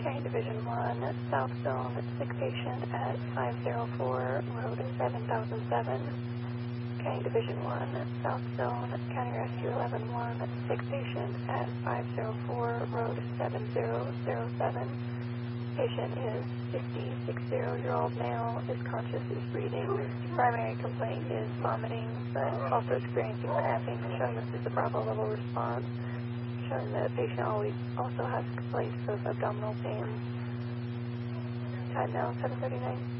Okay, Division 1, South Zone, sick patient at 504, Road 7007. Okay, Division 1, South Zone, County Rescue 11-1, sick patient at 504, Road 7007. Patient is 60-year-old male, is conscious, is breathing. Primary complaint is vomiting, but also experiencing cramping, showing this is a Bravo level response, showing that the patient also has complaints of abdominal pain. Time now, 7:39.